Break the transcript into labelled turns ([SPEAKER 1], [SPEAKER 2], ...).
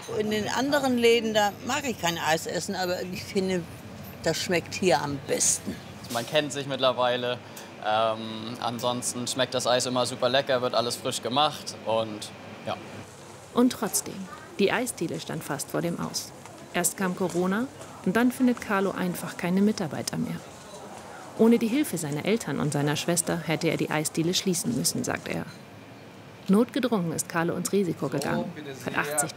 [SPEAKER 1] In den anderen Läden, da mag ich kein Eis essen, aber ich finde, das schmeckt hier am besten.
[SPEAKER 2] Man kennt sich mittlerweile. Ansonsten schmeckt das Eis immer super lecker, wird alles frisch gemacht und ja.
[SPEAKER 3] Und trotzdem, die Eisdiele stand fast vor dem Aus. Erst kam Corona und dann findet Carlo einfach keine Mitarbeiter mehr. Ohne die Hilfe seiner Eltern und seiner Schwester hätte er die Eisdiele schließen müssen, sagt er. Notgedrungen ist Carlo ins Risiko gegangen, hat